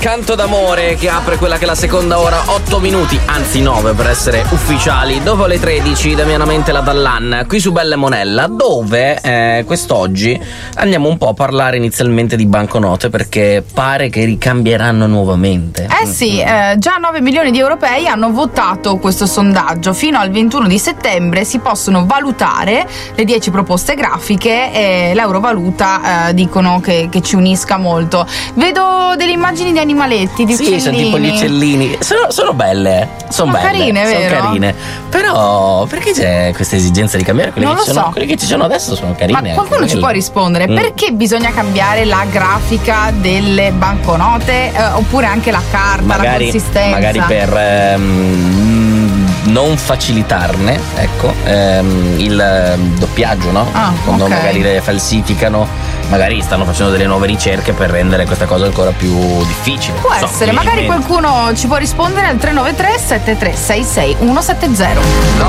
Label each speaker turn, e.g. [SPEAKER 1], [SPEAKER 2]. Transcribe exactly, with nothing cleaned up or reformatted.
[SPEAKER 1] Canto d'amore che apre quella che è la seconda ora, otto minuti, anzi nove per essere ufficiali, dopo le tredici, Damiana Mentela Dallan, qui su Bella e Monella, dove eh, quest'oggi andiamo un po' a parlare inizialmente di banconote, perché pare che ricambieranno nuovamente.
[SPEAKER 2] Eh sì, eh, già nove milioni di europei hanno votato questo sondaggio. Fino al ventuno di settembre si possono valutare le dieci proposte grafiche e l'eurovaluta eh, dicono che, che ci unisca molto. Vedo delle immagini di animaletti, di
[SPEAKER 1] sì,
[SPEAKER 2] uccellini.
[SPEAKER 1] sono tipo gli uccellini. Sono, sono belle. Sono,
[SPEAKER 2] Sono
[SPEAKER 1] belle.
[SPEAKER 2] carine,
[SPEAKER 1] sono
[SPEAKER 2] vero?
[SPEAKER 1] carine. Però perché c'è questa esigenza di cambiare? Quelle,
[SPEAKER 2] Non
[SPEAKER 1] che
[SPEAKER 2] lo
[SPEAKER 1] ci sono,
[SPEAKER 2] so.
[SPEAKER 1] quelle che ci sono adesso sono carine.
[SPEAKER 2] Ma qualcuno ci può rispondere?
[SPEAKER 1] Mm.
[SPEAKER 2] Perché bisogna cambiare la grafica delle banconote eh, oppure anche la carta, la
[SPEAKER 1] Magari,
[SPEAKER 2] consistenza?
[SPEAKER 1] magari per ehm, non facilitarne, ecco, ehm, il ehm, doppiaggio, no?
[SPEAKER 2] Ah,
[SPEAKER 1] Quando
[SPEAKER 2] ok.
[SPEAKER 1] magari le falsificano, magari stanno facendo delle nuove ricerche per rendere questa cosa ancora più difficile.
[SPEAKER 2] Può
[SPEAKER 1] Non so,
[SPEAKER 2] essere,
[SPEAKER 1] mi viene
[SPEAKER 2] magari
[SPEAKER 1] in mente.
[SPEAKER 2] qualcuno ci può rispondere al tre nove tre sette tre sei sei uno sette zero.